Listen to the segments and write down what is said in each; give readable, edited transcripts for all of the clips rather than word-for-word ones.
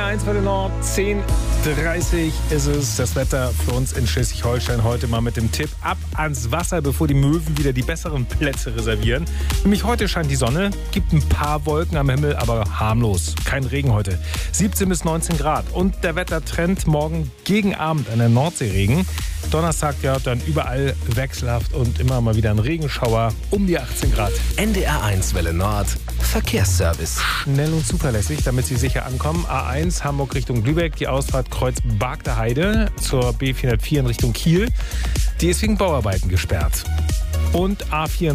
NDR 1 Welle Nord, 10:30 ist es. Das Wetter für uns in Schleswig-Holstein heute mal mit dem Tipp ab ans Wasser, bevor die Möwen wieder die besseren Plätze reservieren. Nämlich heute scheint die Sonne, gibt ein paar Wolken am Himmel, aber harmlos. Kein Regen heute. 17 bis 19 Grad. Und der Wettertrend morgen gegen Abend an der Nordseeregen. Donnerstag ja dann überall wechselhaft und immer mal wieder ein Regenschauer um die 18 Grad. NDR 1 Welle Nord, Verkehrsservice. Schnell und zuverlässig, damit Sie sicher ankommen. A1 Hamburg Richtung Lübeck, die Ausfahrt Kreuz Bargter Heide zur B404 in Richtung Kiel. Die ist wegen Bauarbeiten gesperrt. Und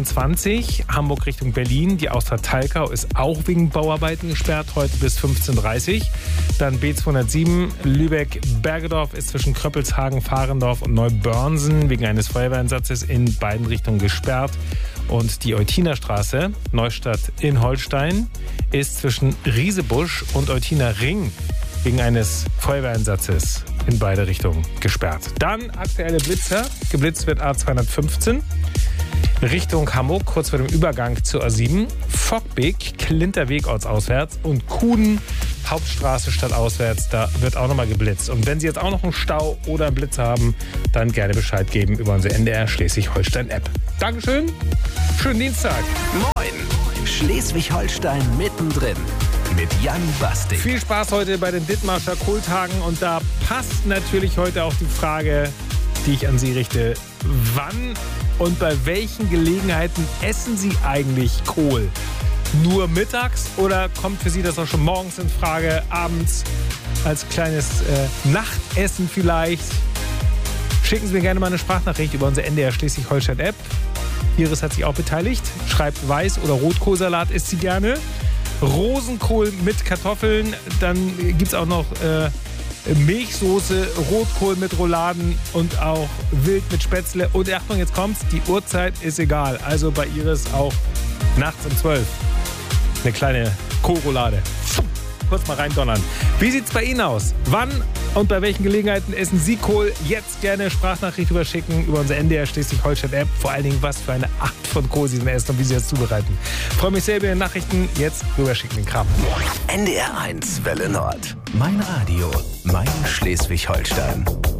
A24 Hamburg Richtung Berlin, die Ausfahrt Talkau ist auch wegen Bauarbeiten gesperrt, heute bis 15:30 Uhr. Dann B207 Lübeck-Bergedorf ist zwischen Kröppelshagen, Fahrendorf und Neubörnsen wegen eines Feuerwehreinsatzes in beiden Richtungen gesperrt. Und die Eutiner Straße, Neustadt in Holstein, ist zwischen Riesebusch und Eutiner Ring wegen eines Feuerwehreinsatzes in beide Richtungen gesperrt. Dann aktuelle Blitzer. Geblitzt wird A215 Richtung Hamburg, kurz vor dem Übergang zur A7. Fockbeek, Klinterweg ortsauswärts und Kuden, Hauptstraße stadtauswärts. Da wird auch nochmal geblitzt. Und wenn Sie jetzt auch noch einen Stau oder einen Blitz haben, dann gerne Bescheid geben über unsere NDR Schleswig-Holstein-App. Dankeschön, schönen Dienstag. Moin, Schleswig-Holstein mittendrin mit Jan Bastik. Viel Spaß heute bei den Dithmarscher Kohltagen und da passt natürlich heute auch die Frage, die ich an Sie richte. Wann und bei welchen Gelegenheiten essen Sie eigentlich Kohl? Nur mittags oder kommt für Sie das auch schon morgens in Frage, abends als kleines Nachtessen vielleicht? Schicken Sie mir gerne mal eine Sprachnachricht über unsere NDR Schleswig-Holstein-App. Iris hat sich auch beteiligt. Schreibt Weiß- oder Rotkohlsalat, isst sie gerne. Rosenkohl mit Kartoffeln. Dann gibt es auch noch Milchsoße, Rotkohl mit Rouladen und auch Wild mit Spätzle. Und Achtung, jetzt kommt's, die Uhrzeit ist egal. Also bei Iris auch nachts um 12 eine kleine Kohlroulade. Kurz mal reindonnern. Wie sieht's bei Ihnen aus? Wann und bei welchen Gelegenheiten essen Sie Kohl? Jetzt gerne Sprachnachricht überschicken über unsere NDR Schleswig-Holstein-App. Vor allen Dingen, was für eine Art von Kohl Sie denn essen und wie Sie das zubereiten. Freue mich sehr über die Nachrichten. Jetzt rüberschicken den Kram. NDR 1 Welle Nord. Mein Radio, mein Schleswig-Holstein.